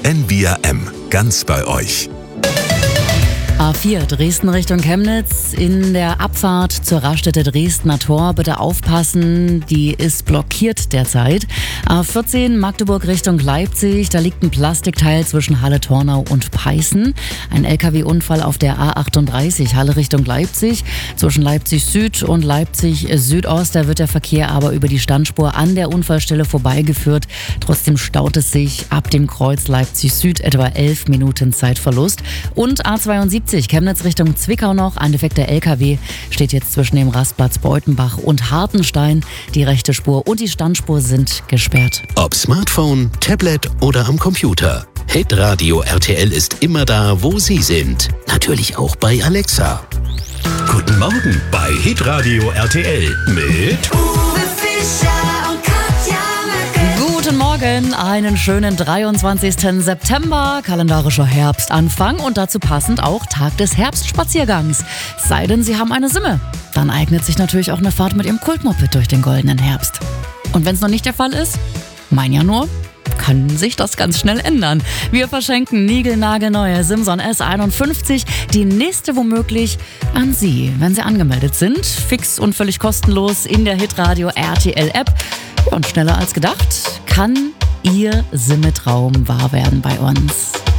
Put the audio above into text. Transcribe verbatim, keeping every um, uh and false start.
N V R M, ganz bei euch. A vier Dresden Richtung Chemnitz in der Abfahrt zur Raststätte Dresdner Tor. Bitte aufpassen, die ist blockiert derzeit. A vierzehn Magdeburg Richtung Leipzig, da liegt ein Plastikteil zwischen Halle-Tornau und Peißen. Ein L K W-Unfall auf der A achtunddreißig Halle Richtung Leipzig. Zwischen Leipzig Süd und Leipzig Südost, da wird der Verkehr aber über die Standspur an der Unfallstelle vorbeigeführt. Trotzdem staut es sich ab dem Kreuz Leipzig Süd etwa elf Minuten Zeitverlust. Und A zweiundsiebzig Chemnitz Richtung Zwickau noch. Ein defekter L K W steht jetzt zwischen dem Rastplatz Beutenbach und Hartenstein. Die rechte Spur und die Standspur sind gesperrt. Ob Smartphone, Tablet oder am Computer. Hitradio R T L ist immer da, wo Sie sind. Natürlich auch bei Alexa. Guten Morgen bei Hitradio R T L mit Uwe Fischer und Katja Möcke. Guten Morgen, einen schönen dreiundzwanzigsten September, kalendarischer Herbstanfang und dazu passend auch Tag des Herbstspaziergangs. Sei denn, Sie haben eine Simme. Dann eignet sich natürlich auch eine Fahrt mit Ihrem Kultmoped durch den goldenen Herbst. Und wenn es noch nicht der Fall ist, mein ja nur, kann sich das ganz schnell ändern. Wir verschenken niegelnagelneue Simson S einundfünfzig, die nächste womöglich an Sie, wenn Sie angemeldet sind. Fix und völlig kostenlos in der Hitradio R T L App. Und schneller als gedacht kann Ihr Simmetraum wahr werden bei uns.